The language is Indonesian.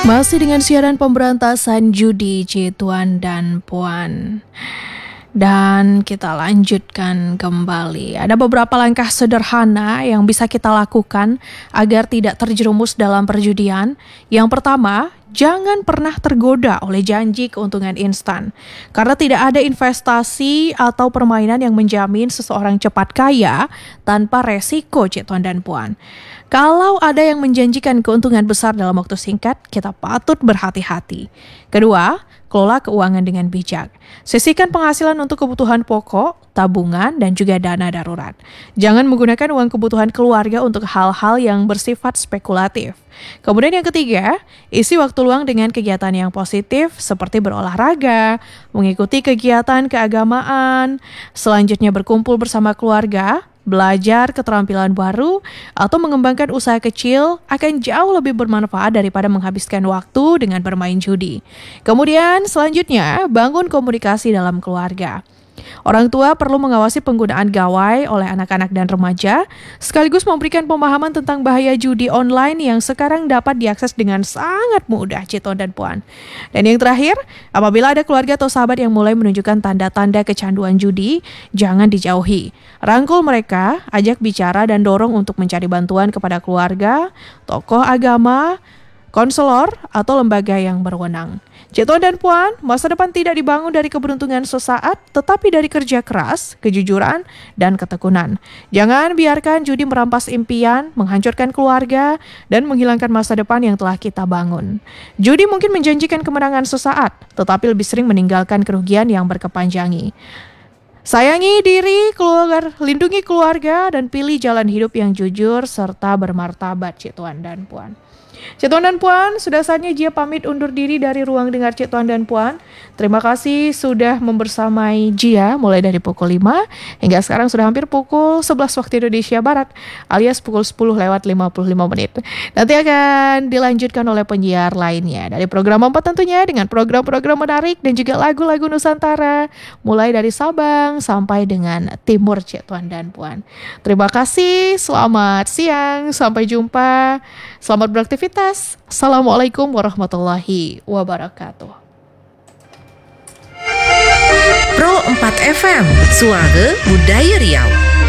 Masih dengan siaran pemberantasan judi Tuan dan Puan. Dan kita lanjutkan kembali. Ada beberapa langkah sederhana yang bisa kita lakukan agar tidak terjerumus dalam perjudian. Yang pertama, jangan pernah tergoda oleh janji keuntungan instan. Karena tidak ada investasi atau permainan yang menjamin seseorang cepat kaya tanpa resiko, Tuan dan Puan. Kalau ada yang menjanjikan keuntungan besar dalam waktu singkat, kita patut berhati-hati. Kedua, kelola keuangan dengan bijak. Sisihkan penghasilan untuk kebutuhan pokok, tabungan, dan juga dana darurat. Jangan menggunakan uang kebutuhan keluarga untuk hal-hal yang bersifat spekulatif. Kemudian yang ketiga, isi waktu luang dengan kegiatan yang positif seperti berolahraga, mengikuti kegiatan keagamaan, selanjutnya berkumpul bersama keluarga, belajar keterampilan baru, atau mengembangkan usaha kecil akan jauh lebih bermanfaat daripada menghabiskan waktu dengan bermain judi. Kemudian selanjutnya, bangun komunikasi dalam keluarga. Orang tua perlu mengawasi penggunaan gawai oleh anak-anak dan remaja, sekaligus memberikan pemahaman tentang bahaya judi online yang sekarang dapat diakses dengan sangat mudah, Tuan dan Puan. Dan yang terakhir, apabila ada keluarga atau sahabat yang mulai menunjukkan tanda-tanda kecanduan judi, jangan dijauhi. Rangkul mereka, ajak bicara dan dorong untuk mencari bantuan kepada keluarga, tokoh agama, konselor, atau lembaga yang berwenang. Tuan dan Puan, masa depan tidak dibangun dari keberuntungan sesaat, tetapi dari kerja keras, kejujuran, dan ketekunan. Jangan biarkan judi merampas impian, menghancurkan keluarga, dan menghilangkan masa depan yang telah kita bangun. Judi mungkin menjanjikan kemenangan sesaat, tetapi lebih sering meninggalkan kerugian yang berkepanjangan. Sayangi diri, lindungi keluarga, dan pilih jalan hidup yang jujur serta bermartabat, Tuan dan Puan. Tuan dan Puan, sudah saatnya Jia pamit undur diri dari Ruang Dengar Tuan dan Puan. Terima kasih sudah membersamai Jia mulai dari pukul 5 hingga sekarang sudah hampir pukul 11 waktu Indonesia Barat alias pukul 10:55 menit. Nanti akan dilanjutkan oleh penyiar lainnya dari program 4 tentunya dengan program-program menarik dan juga lagu-lagu Nusantara mulai dari Sabang sampai dengan Timur, Tuan dan Puan. Terima kasih, selamat siang, sampai jumpa, selamat beraktivitas. Assalamualaikum warahmatullahi wabarakatuh. Pro 4 FM, Suara Budaya Riau.